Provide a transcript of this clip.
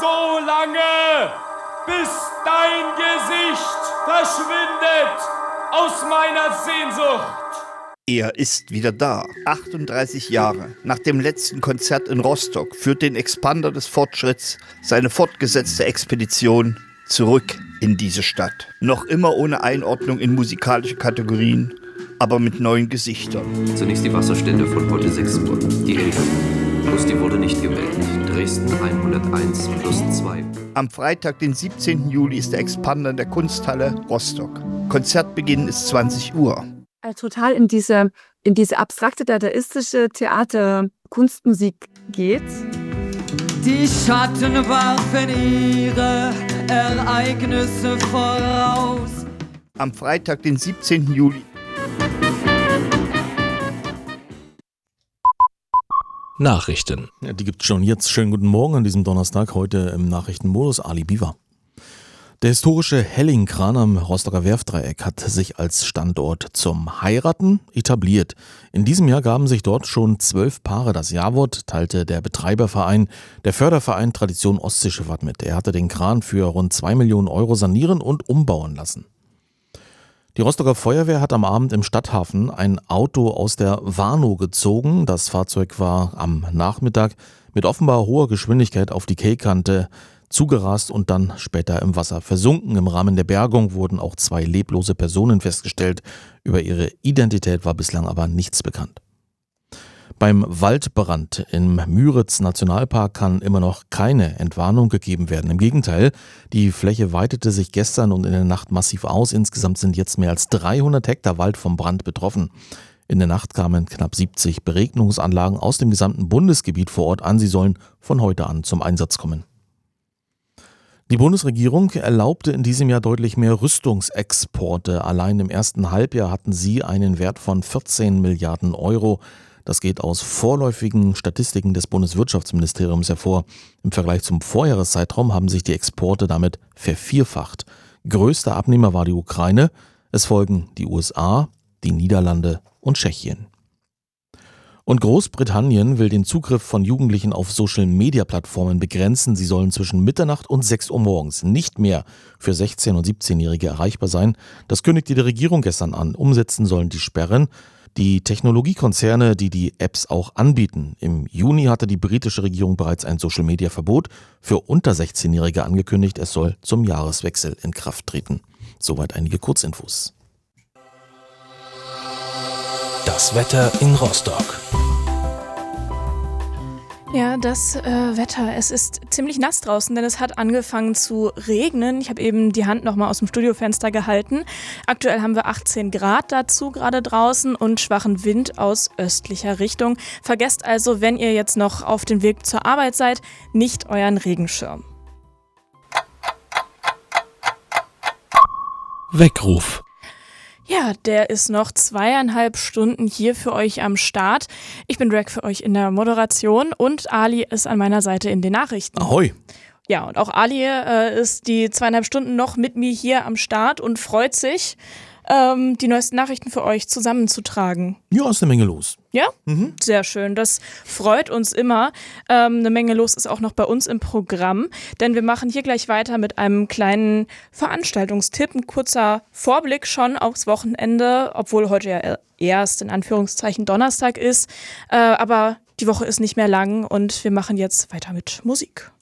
so lange, bis dein Gesicht verschwindet aus meiner Sehnsucht. Er ist wieder da. 38 Jahre nach dem letzten Konzert in Rostock führt den Expander des Fortschritts seine fortgesetzte Expedition zurück in diese Stadt. Noch immer ohne Einordnung in musikalische Kategorien, aber mit neuen Gesichtern. Zunächst die Wasserstände von heute 6 Uhr. Die älteren. Plus die wurde nicht gemeldet. Dresden 101 plus 2. Am Freitag, den 17. Juli, ist der Expander in der Kunsthalle Rostock. Konzertbeginn ist 20 Uhr. Total in diese abstrakte, dadaistische Theater-Kunstmusik geht. Die Schatten warfen ihre Ereignisse voraus. Am Freitag, den 17. Juli. Nachrichten. Ja, die gibt's schon jetzt. Schönen guten Morgen an diesem Donnerstag. Heute im Nachrichtenmodus Ali Biwa. Der historische Hellingkran am Rostocker Werftdreieck hat sich als Standort zum Heiraten etabliert. In diesem Jahr gaben sich dort schon 12 Paare das Ja-Wort, teilte der Betreiberverein, der Förderverein Tradition Ostseeschifffahrt mit. Er hatte den Kran für rund 2 Millionen Euro sanieren und umbauen lassen. Die Rostocker Feuerwehr hat am Abend im Stadthafen ein Auto aus der Warnow gezogen. Das Fahrzeug war am Nachmittag mit offenbar hoher Geschwindigkeit auf die Quaykante zugerast und dann später im Wasser versunken. Im Rahmen der Bergung wurden auch 2 leblose Personen festgestellt. Über ihre Identität war bislang aber nichts bekannt. Beim Waldbrand im Müritz-Nationalpark kann immer noch keine Entwarnung gegeben werden. Im Gegenteil, die Fläche weitete sich gestern und in der Nacht massiv aus. Insgesamt sind jetzt mehr als 300 Hektar Wald vom Brand betroffen. In der Nacht kamen knapp 70 Beregnungsanlagen aus dem gesamten Bundesgebiet vor Ort an. Sie sollen von heute an zum Einsatz kommen. Die Bundesregierung erlaubte in diesem Jahr deutlich mehr Rüstungsexporte. Allein im ersten Halbjahr hatten sie einen Wert von 14 Milliarden Euro. Das geht aus vorläufigen Statistiken des Bundeswirtschaftsministeriums hervor. Im Vergleich zum Vorjahreszeitraum haben sich die Exporte damit vervierfacht. Größter Abnehmer war die Ukraine. Es folgen die USA, die Niederlande und Tschechien. Und Großbritannien will den Zugriff von Jugendlichen auf Social-Media-Plattformen begrenzen. Sie sollen zwischen Mitternacht und 6 Uhr morgens nicht mehr für 16- und 17-Jährige erreichbar sein. Das kündigte die Regierung gestern an. Umsetzen sollen die Sperren die Technologiekonzerne, die die Apps auch anbieten. Im Juni hatte die britische Regierung bereits ein Social-Media-Verbot für unter 16-Jährige angekündigt. Es soll zum Jahreswechsel in Kraft treten. Soweit einige Kurzinfos. Das Wetter in Rostock. Ja, das Wetter, es ist ziemlich nass draußen, denn es hat angefangen zu regnen. Ich habe eben die Hand nochmal aus dem Studiofenster gehalten. Aktuell haben wir 18 Grad dazu gerade draußen und schwachen Wind aus östlicher Richtung. Vergesst also, wenn ihr jetzt noch auf dem Weg zur Arbeit seid, nicht euren Regenschirm. Weckruf. Ja, der ist noch 2,5 Stunden hier für euch am Start. Ich bin Drag für euch in der Moderation und Ali ist an meiner Seite in den Nachrichten. Ahoi! Ja, und auch Ali ist die 2,5 Stunden noch mit mir hier am Start und freut sich, die neuesten Nachrichten für euch zusammenzutragen. Ja, ist eine Menge los. Ja? Sehr schön. Das freut uns immer. Eine Menge los ist auch noch bei uns im Programm, denn wir machen hier gleich weiter mit einem kleinen Veranstaltungstipp. Ein kurzer Vorblick schon aufs Wochenende, obwohl heute ja erst in Anführungszeichen Donnerstag ist. Aber die Woche ist nicht mehr lang und wir machen jetzt weiter mit Musik.